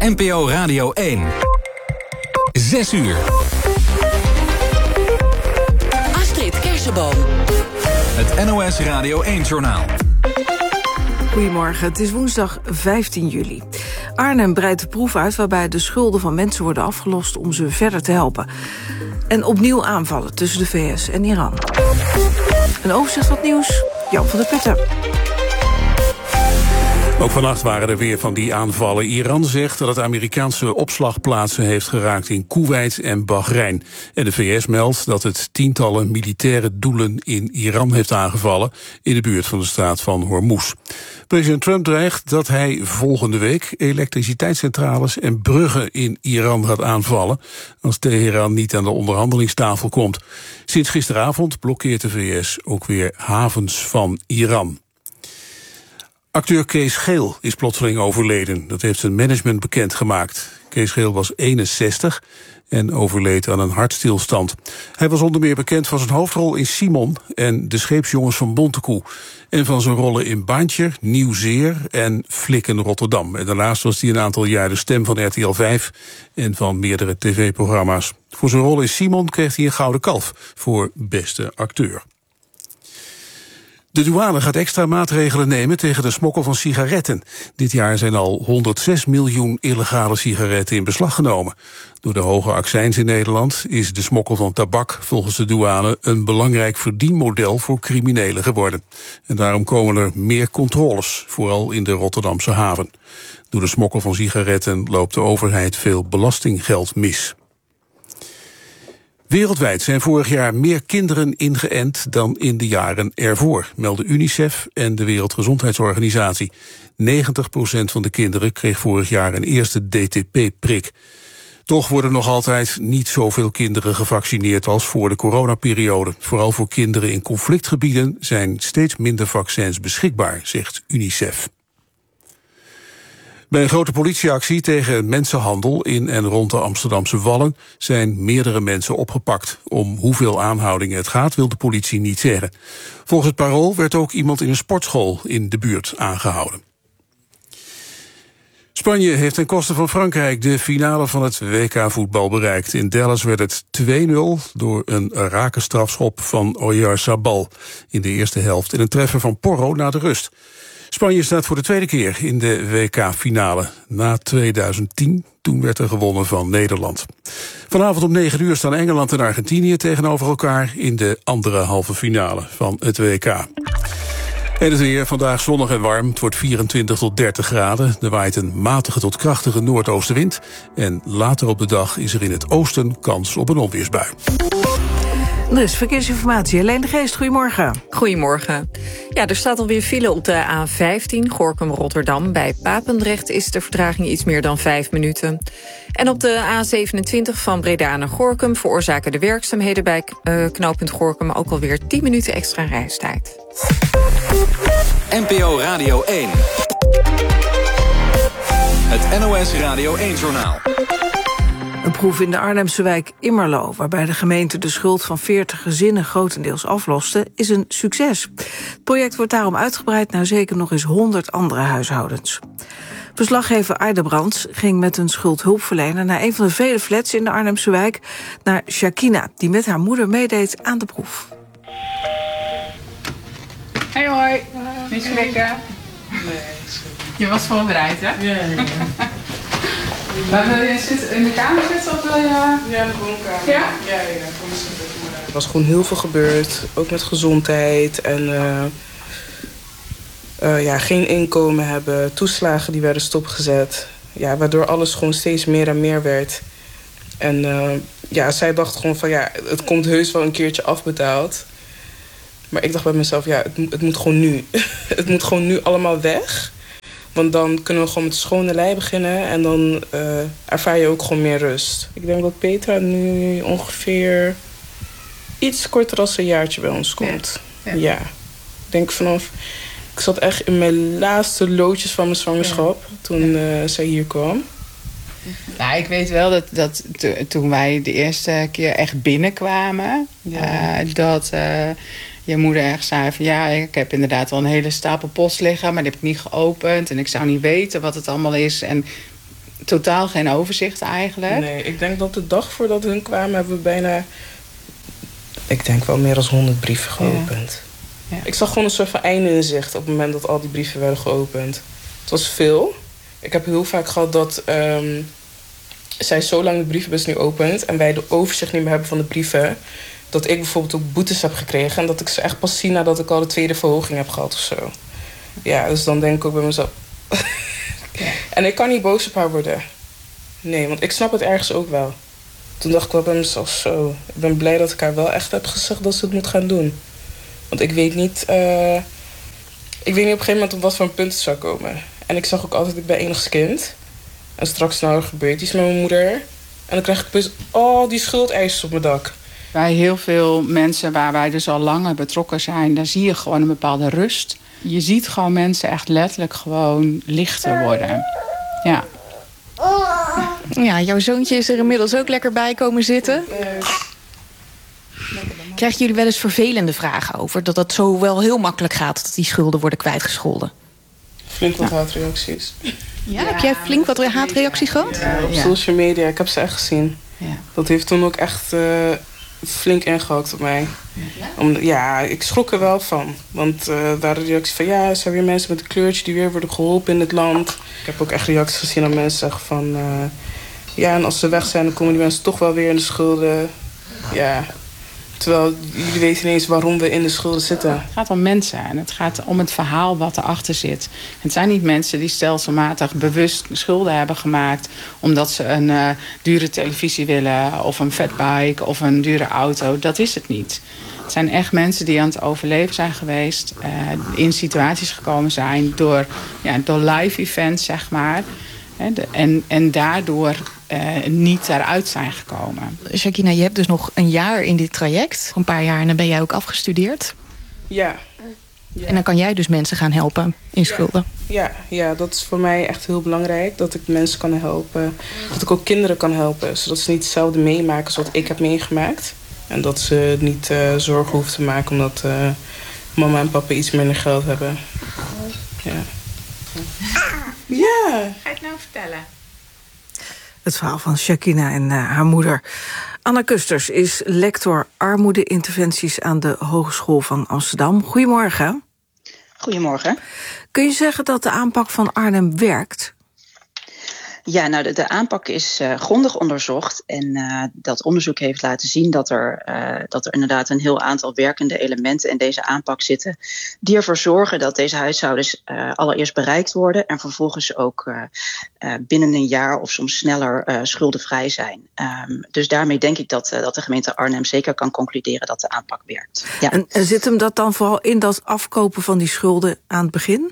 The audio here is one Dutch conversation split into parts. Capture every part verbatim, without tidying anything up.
N P O Radio één. Zes uur. Astrid Kersenboom. Het N O S Radio één-journaal. Goedemorgen, het is woensdag vijftien juli. Arnhem breidt de proef uit waarbij de schulden van mensen worden afgelost om ze verder te helpen. En opnieuw aanvallen tussen de V S en Iran. Een overzicht van het nieuws, Jan van der Putten. Ook vannacht waren er weer van die aanvallen. Iran zegt dat het Amerikaanse opslagplaatsen heeft geraakt in Koeweit en Bahrein. En de V S meldt dat het tientallen militaire doelen in Iran heeft aangevallen in de buurt van de straat van Hormuz. President Trump dreigt dat hij volgende week elektriciteitscentrales en bruggen in Iran gaat aanvallen als Teheran niet aan de onderhandelingstafel komt. Sinds gisteravond blokkeert de V S ook weer havens van Iran. Acteur Kees Geel is plotseling overleden. Dat heeft zijn management bekendgemaakt. Kees Geel was eenenzestig en overleed aan een hartstilstand. Hij was onder meer bekend van zijn hoofdrol in Simon en De Scheepsjongens van Bontekoe. En van zijn rollen in Baantje, Nieuwzeer en Flikken Rotterdam. En daarnaast was hij een aantal jaar de stem van R T L vijf en van meerdere tv-programma's. Voor zijn rol in Simon kreeg hij een gouden kalf voor beste acteur. De douane gaat extra maatregelen nemen tegen de smokkel van sigaretten. Dit jaar zijn al honderdzes miljoen illegale sigaretten in beslag genomen. Door de hoge accijns in Nederland is de smokkel van tabak volgens de douane een belangrijk verdienmodel voor criminelen geworden. En daarom komen er meer controles, vooral in de Rotterdamse haven. Door de smokkel van sigaretten loopt de overheid veel belastinggeld mis. Wereldwijd zijn vorig jaar meer kinderen ingeënt dan in de jaren ervoor, melden UNICEF en de Wereldgezondheidsorganisatie. negentig procent van de kinderen kreeg vorig jaar een eerste D T P-prik. Toch worden nog altijd niet zoveel kinderen gevaccineerd als voor de coronaperiode. Vooral voor kinderen in conflictgebieden zijn steeds minder vaccins beschikbaar, zegt UNICEF. Bij een grote politieactie tegen mensenhandel in en rond de Amsterdamse Wallen zijn meerdere mensen opgepakt. Om hoeveel aanhoudingen het gaat wil de politie niet zeggen. Volgens het Parool werd ook iemand in een sportschool in de buurt aangehouden. Spanje heeft ten koste van Frankrijk de finale van het W K-voetbal bereikt. In Dallas werd het twee nul door een rake strafschop van Oyarzabal in de eerste helft en een treffer van Porro na de rust. Spanje staat voor de tweede keer in de W K-finale. Na tweeduizend tien, toen werd er gewonnen van Nederland. Vanavond om negen uur staan Engeland en Argentinië tegenover elkaar in de andere halve finale van het W K. En het weer, vandaag zonnig en warm. Het wordt vierentwintig tot dertig graden. Er waait een matige tot krachtige noordoostenwind. En later op de dag is er in het oosten kans op een onweersbui. Er is verkeersinformatie. Helene de Geest, goedemorgen. Goedemorgen. Ja, er staat alweer file op de A vijftien, Gorinchem-Rotterdam. Bij Papendrecht is de vertraging iets meer dan vijf minuten. En op de A zevenentwintig van Breda naar Gorinchem veroorzaken de werkzaamheden bij uh, knooppunt Gorinchem ook alweer tien minuten extra reistijd. N P O Radio één. Het N O S Radio één-journaal. Een proef in de Arnhemse wijk Immerlo, waarbij de gemeente de schuld van veertig gezinnen grotendeels afloste, is een succes. Het project wordt daarom uitgebreid naar zeker nog eens honderd andere huishoudens. Verslaggever Aida Brands ging met een schuldhulpverlener naar een van de vele flats in de Arnhemse wijk, naar Shakina, die met haar moeder meedeed aan de proef. Hey hoi, niet schrikken. Nee, je was voorbereid, hè? Ja, ja, ja. Maar wil je zitten, in de kamer zitten of wil je... Ja, in de woonkamer. Ja? Ja, ja. Er was gewoon heel veel gebeurd, ook met gezondheid en uh, uh, ja, geen inkomen hebben, toeslagen die werden stopgezet. Ja, waardoor alles gewoon steeds meer en meer werd. En uh, ja, zij dacht gewoon van ja, het komt heus wel een keertje afbetaald. Maar ik dacht bij mezelf, ja, het, het moet gewoon nu. Het moet gewoon nu allemaal weg. Want dan kunnen we gewoon met schone lei beginnen. En dan uh, ervaar je ook gewoon meer rust. Ik denk dat Petra nu ongeveer iets korter dan een jaartje bij ons komt. Ja. ja. ja. Ik denk vanaf... Ik zat echt in mijn laatste loodjes van mijn zwangerschap. Ja. Toen uh, zij hier kwam. Nou, ik weet wel dat, dat to, toen wij de eerste keer echt binnenkwamen... Ja. Uh, dat... Uh, je moeder erg zei van ja, ik heb inderdaad wel een hele stapel post liggen, maar die heb ik niet geopend en ik zou niet weten wat het allemaal is. En totaal geen overzicht eigenlijk. Nee, ik denk dat de dag voordat hun kwamen hebben we bijna... Ik denk wel meer dan honderd brieven geopend. Ja. Ja. Ik zag gewoon een soort van einde in zicht op het moment dat al die brieven werden geopend. Het was veel. Ik heb heel vaak gehad dat um, zij zo lang de brievenbus nu opent en wij de overzicht niet meer hebben van de brieven, dat ik bijvoorbeeld ook boetes heb gekregen en dat ik ze echt pas zie nadat ik al de tweede verhoging heb gehad of zo. Ja, dus dan denk ik ook bij mezelf... ja. En ik kan niet boos op haar worden. Nee, want ik snap het ergens ook wel. Toen dacht ik wel bij mezelf zo... Ik ben blij dat ik haar wel echt heb gezegd dat ze het moet gaan doen. Want ik weet niet... Uh, ik weet niet op een gegeven moment op wat voor een punt het zou komen. En ik zag ook altijd, ik ben enigskind. En straks nou er gebeurt iets met mijn moeder. En dan krijg ik dus oh, die schuldeisers op mijn dak. Bij heel veel mensen waar wij dus al langer betrokken zijn, daar zie je gewoon een bepaalde rust. Je ziet gewoon mensen echt letterlijk gewoon lichter worden. Ja. Ja, jouw zoontje is er inmiddels ook lekker bij komen zitten. Krijgen jullie wel eens vervelende vragen over? Dat dat zo wel heel makkelijk gaat, dat die schulden worden kwijtgescholden? Flink wat haatreacties. Ja, ja, heb jij flink wat haatreacties gehad? Ja, op social media, ik heb ze echt gezien. Ja. Dat heeft toen ook echt uh, flink ingehakt op mij. Ja? Om, ja, ik schrok er wel van. Want uh, er waren reacties van... ja, er zijn weer mensen met een kleurtje die weer worden geholpen in het land. Ik heb ook echt reacties gezien aan mensen zeggen van... Uh, ja, en als ze weg zijn, dan komen die mensen toch wel weer in de schulden. Ja... Terwijl jullie weten niet eens waarom we in de schulden zitten. Het gaat om mensen en het gaat om het verhaal wat erachter zit. Het zijn niet mensen die stelselmatig bewust schulden hebben gemaakt omdat ze een uh, dure televisie willen of een fatbike of een dure auto. Dat is het niet. Het zijn echt mensen die aan het overleven zijn geweest, uh, in situaties gekomen zijn door, ja, door live events, zeg maar. En, en daardoor uh, niet daaruit zijn gekomen. Shakina, je hebt dus nog een jaar in dit traject. Een paar jaar en dan ben jij ook afgestudeerd. Ja. ja. En dan kan jij dus mensen gaan helpen in schulden. Ja, ja, dat is voor mij echt heel belangrijk. Dat ik mensen kan helpen. Dat ik ook kinderen kan helpen. Zodat ze niet hetzelfde meemaken als wat ik heb meegemaakt. En dat ze niet uh, zorgen hoeven te maken omdat uh, mama en papa iets minder geld hebben. Ja. Ja. Ga je het nou vertellen? Het verhaal van Shakina en uh, haar moeder. Anna Kusters is lector armoedeinterventies aan de Hogeschool van Amsterdam. Goedemorgen. Goedemorgen. Kun je zeggen dat de aanpak van Arnhem werkt? Ja, nou de, de aanpak is uh, grondig onderzocht en uh, dat onderzoek heeft laten zien dat er, uh, dat er inderdaad een heel aantal werkende elementen in deze aanpak zitten die ervoor zorgen dat deze huishoudens uh, allereerst bereikt worden en vervolgens ook uh, uh, binnen een jaar of soms sneller uh, schuldenvrij zijn. Um, dus daarmee denk ik dat, uh, dat de gemeente Arnhem zeker kan concluderen dat de aanpak werkt. Ja. En, en zit hem dat dan vooral in dat afkopen van die schulden aan het begin?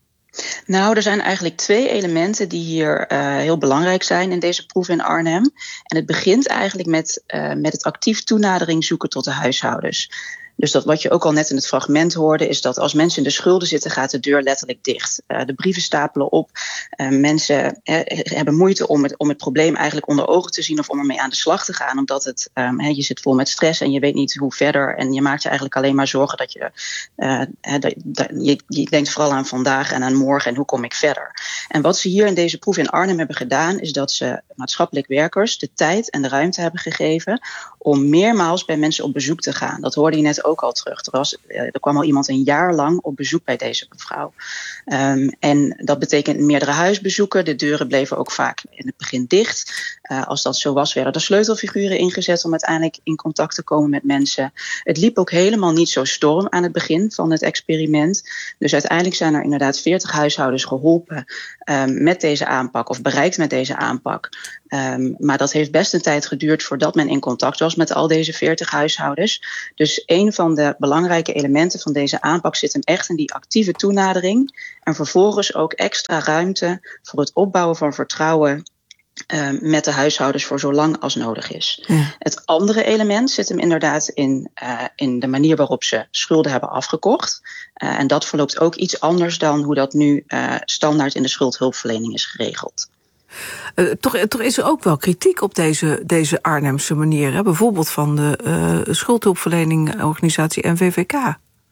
Nou, er zijn eigenlijk twee elementen die hier uh, heel belangrijk zijn in deze proef in Arnhem. En het begint eigenlijk met, uh, met het actief toenadering zoeken tot de huishoudens. Dus dat wat je ook al net in het fragment hoorde, is dat als mensen in de schulden zitten, gaat de deur letterlijk dicht. Uh, de brieven stapelen op. Uh, mensen uh, hebben moeite om het, om het probleem eigenlijk onder ogen te zien of om ermee aan de slag te gaan. Omdat het, um, he, je zit vol met stress en je weet niet hoe verder. En je maakt je eigenlijk alleen maar zorgen dat je, uh, he, dat, dat, je, je denkt vooral aan vandaag en aan morgen en hoe kom ik verder. En wat ze hier in deze proef in Arnhem hebben gedaan, is dat ze maatschappelijk werkers de tijd en de ruimte hebben gegeven om meermaals bij mensen op bezoek te gaan. Dat hoorde je net ook al terug. Er, was, er kwam al iemand een jaar lang op bezoek bij deze mevrouw. Um, en dat betekent meerdere huisbezoeken. De deuren bleven ook vaak in het begin dicht. Uh, als dat zo was, werden er sleutelfiguren ingezet om uiteindelijk in contact te komen met mensen. Het liep ook helemaal niet zo storm aan het begin van het experiment. Dus uiteindelijk zijn er inderdaad veertig huishoudens geholpen um, met deze aanpak of bereikt met deze aanpak. Um, maar dat heeft best een tijd geduurd voordat men in contact was met al deze veertig huishoudens. Dus een van de belangrijke elementen van deze aanpak zit hem echt in die actieve toenadering. En vervolgens ook extra ruimte voor het opbouwen van vertrouwen uh, met de huishoudens voor zo lang als nodig is. Ja. Het andere element zit hem inderdaad in, uh, in de manier waarop ze schulden hebben afgekocht. Uh, en dat verloopt ook iets anders dan hoe dat nu uh, standaard in de schuldhulpverlening is geregeld. Uh, toch, toch is er ook wel kritiek op deze, deze Arnhemse manier. Hè? Bijvoorbeeld van de uh, schuldhulpverleningorganisatie N V V K.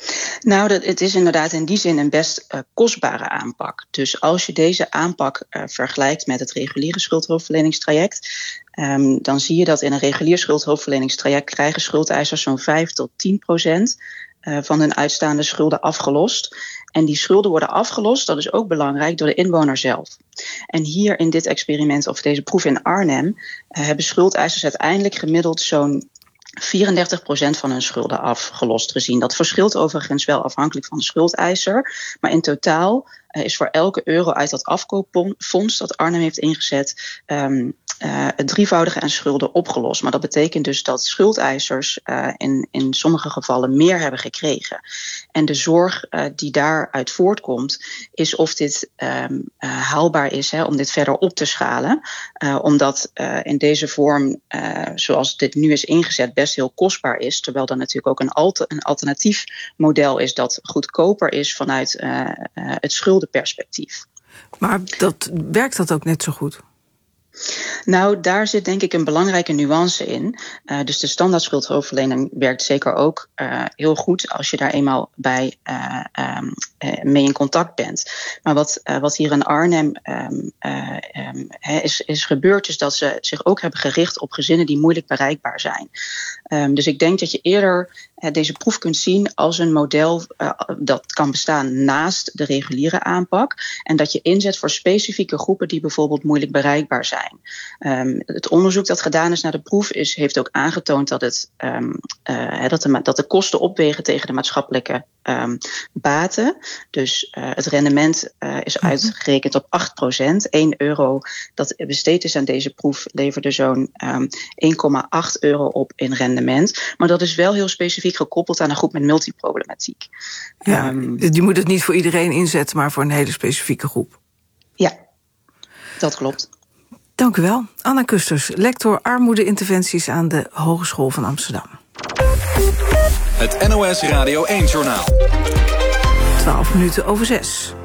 Nou, dat, het is inderdaad in die zin een best uh, kostbare aanpak. Dus als je deze aanpak uh, vergelijkt met het reguliere schuldhulpverleningstraject, um, dan zie je dat in een regulier schuldhulpverleningstraject krijgen schuldeisers zo'n vijf tot tien procent uh, van hun uitstaande schulden afgelost. En die schulden worden afgelost, dat is ook belangrijk, door de inwoner zelf. En hier in dit experiment of deze proef in Arnhem uh, hebben schuldeisers uiteindelijk gemiddeld zo'n vierendertig procent van hun schulden afgelost gezien. Dat verschilt overigens wel afhankelijk van de schuldeiser. Maar in totaal uh, is voor elke euro uit dat afkoopfonds dat Arnhem heeft ingezet Um, Uh, het drievoudige aan schulden opgelost. Maar dat betekent dus dat schuldeisers uh, in, in sommige gevallen meer hebben gekregen. En de zorg uh, die daaruit voortkomt is of dit um, uh, haalbaar is hè, om dit verder op te schalen. Uh, omdat uh, in deze vorm, uh, zoals dit nu is ingezet, best heel kostbaar is. Terwijl er natuurlijk ook een, alter, een alternatief model is dat goedkoper is vanuit uh, uh, het schuldenperspectief. Maar dat, werkt dat ook net zo goed? Nou, daar zit denk ik een belangrijke nuance in. Uh, dus de standaard schuldhulpverlening werkt zeker ook uh, heel goed als je daar eenmaal bij uh, um, uh, mee in contact bent. Maar wat, uh, wat hier in Arnhem um, uh, um, is, is gebeurd, is dat ze zich ook hebben gericht op gezinnen die moeilijk bereikbaar zijn. Um, dus ik denk dat je eerder uh, deze proef kunt zien als een model uh, dat kan bestaan naast de reguliere aanpak. En dat je inzet voor specifieke groepen die bijvoorbeeld moeilijk bereikbaar zijn. Um, het onderzoek dat gedaan is naar de proef is, heeft ook aangetoond dat, het, um, uh, dat, de, dat de kosten opwegen tegen de maatschappelijke um, baten. Dus uh, het rendement uh, is uitgerekend op acht procent. één euro dat besteed is aan deze proef leverde zo'n um, één komma acht euro op in rendement. Maar dat is wel heel specifiek gekoppeld aan een groep met multiproblematiek. Ja, um, je moet het niet voor iedereen inzetten, maar voor een hele specifieke groep. Ja, dat klopt. Dank u wel. Anna Kusters, lector armoedeinterventies aan de Hogeschool van Amsterdam. Het N O S Radio één-journaal. twaalf minuten over zes.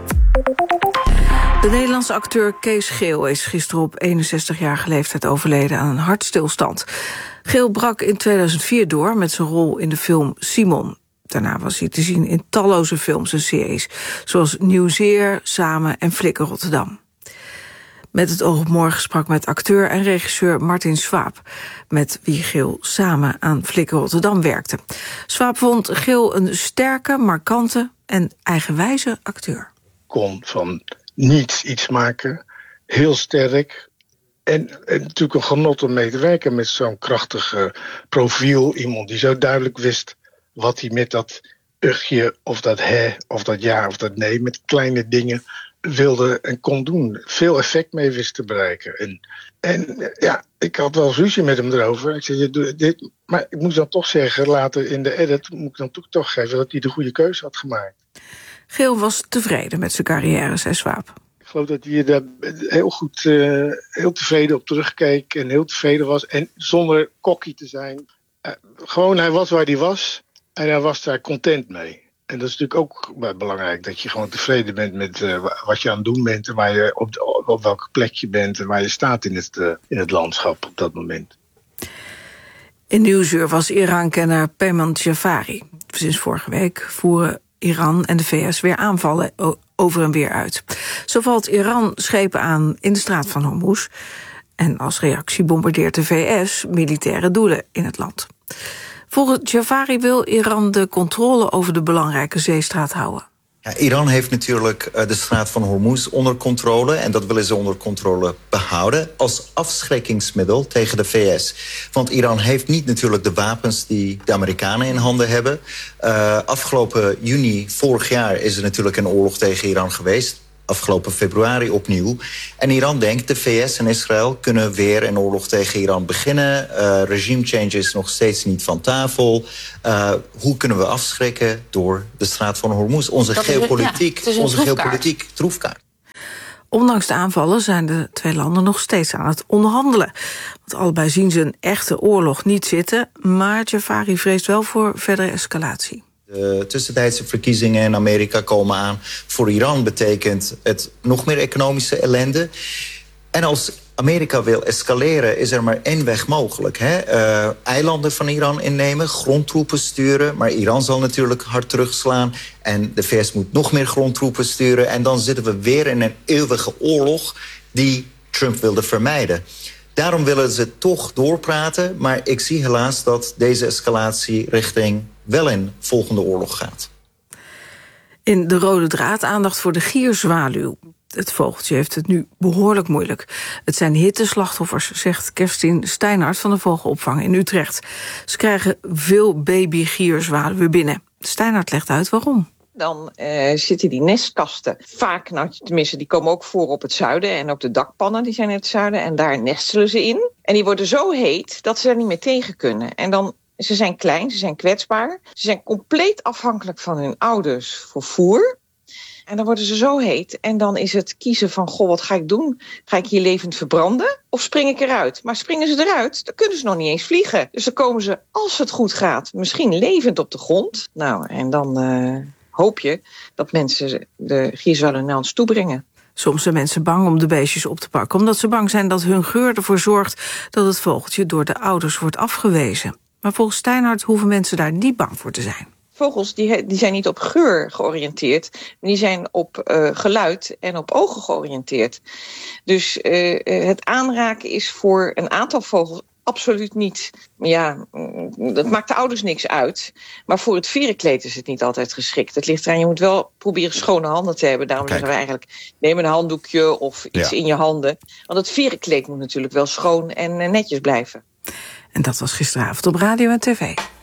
De Nederlandse acteur Kees Geel is gisteren op eenenzestigjarige leeftijd overleden aan een hartstilstand. Geel brak in tweeduizend vier door met zijn rol in de film Simon. Daarna was hij te zien in talloze films en series, zoals Nieuwzeer, Samen en Flikker Rotterdam. Met het oog op morgen sprak met acteur en regisseur Martin Swaap, met wie Geel samen aan Flikker Rotterdam werkte. Swaap vond Geel een sterke, markante en eigenwijze acteur. Kon van niets iets maken, heel sterk. En, en natuurlijk een genot om mee te werken met zo'n krachtig uh, profiel. Iemand die zo duidelijk wist wat hij met dat ugje of dat hè of dat ja of dat nee, met kleine dingen wilde en kon doen. Veel effect mee wist te bereiken. En, en ja, ik had wel ruzie met hem erover. Ik zei, je doet dit. Maar ik moest dan toch zeggen, later in de edit moet ik dan toch geven dat hij de goede keuze had gemaakt. Geel was tevreden met zijn carrière, zei Swaap. Ik geloof dat hij daar heel goed, uh, heel tevreden op terugkeek en heel tevreden was. En zonder kokkie te zijn. Uh, gewoon, hij was waar hij was en hij was daar content mee. En dat is natuurlijk ook belangrijk, dat je gewoon tevreden bent met uh, wat je aan het doen bent en waar je op, op welke plek je bent en waar je staat in het, uh, in het landschap op dat moment. In Nieuwsuur was Iran-kenner Peyman Jafari. Sinds vorige week voeren Iran en de V S weer aanvallen over en weer uit. Zo valt Iran schepen aan in de straat van Hormuz. En als reactie bombardeert de V S militaire doelen in het land. Volgens Jafari wil Iran de controle over de belangrijke zeestraat houden. Ja, Iran heeft natuurlijk uh, de straat van Hormuz onder controle en dat willen ze onder controle behouden als afschrikkingsmiddel tegen de V S. Want Iran heeft niet natuurlijk de wapens die de Amerikanen in handen hebben. Uh, afgelopen juni vorig jaar is er natuurlijk een oorlog tegen Iran geweest. Afgelopen februari opnieuw. En Iran denkt, de V S en Israël kunnen weer een oorlog tegen Iran beginnen. Uh, regime change is nog steeds niet van tafel. Uh, hoe kunnen we afschrikken door de straat van Hormuz? Onze dat geopolitiek, ja, onze geopolitiek troefkaart. Ondanks de aanvallen zijn de twee landen nog steeds aan het onderhandelen. Want allebei zien ze een echte oorlog niet zitten. Maar Jafari vreest wel voor verdere escalatie. De tussentijdse verkiezingen in Amerika komen aan. Voor Iran betekent het nog meer economische ellende. En als Amerika wil escaleren, is er maar één weg mogelijk. Hè? Uh, eilanden van Iran innemen, grondtroepen sturen. Maar Iran zal natuurlijk hard terugslaan. En de V S moet nog meer grondtroepen sturen. En dan zitten we weer in een eeuwige oorlog die Trump wilde vermijden. Daarom willen ze toch doorpraten. Maar ik zie helaas dat deze escalatie richting wel een volgende oorlog gaat. In de rode draad aandacht voor de gierzwaluw. Het vogeltje heeft het nu behoorlijk moeilijk. Het zijn hitteslachtoffers, zegt Kerstin Steinhardt van de vogelopvang in Utrecht. Ze krijgen veel babygierzwaluwen binnen. Steinhardt legt uit waarom. Dan uh, zitten die nestkasten vaak, nou, tenminste die komen ook voor op het zuiden. En ook de dakpannen die zijn in het zuiden. En daar nestelen ze in. En die worden zo heet dat ze er niet meer tegen kunnen. En dan, ze zijn klein, ze zijn kwetsbaar. Ze zijn compleet afhankelijk van hun ouders voor voer. En dan worden ze zo heet. En dan is het kiezen van, goh, wat ga ik doen? Ga ik hier levend verbranden? Of spring ik eruit? Maar springen ze eruit, dan kunnen ze nog niet eens vliegen. Dus dan komen ze, als het goed gaat, misschien levend op de grond. Nou, en dan uh, hoop je dat mensen de gierzwaluw naar ons toe brengen. Soms zijn mensen bang om de beestjes op te pakken, omdat ze bang zijn dat hun geur ervoor zorgt dat het vogeltje door de ouders wordt afgewezen. Maar volgens Steinhardt hoeven mensen daar niet bang voor te zijn. Vogels die, die zijn niet op geur georiënteerd, maar die zijn op uh, geluid en op ogen georiënteerd. Dus uh, het aanraken is voor een aantal vogels absoluut niet, ja, dat maakt de ouders niks uit. Maar voor het vierenkleed is het niet altijd geschikt. Het ligt eraan, je moet wel proberen schone handen te hebben. Daarom Kijk. zeggen we eigenlijk, neem een handdoekje of iets ja. in je handen. Want het vierenkleed moet natuurlijk wel schoon en netjes blijven. En dat was gisteravond op radio en tv.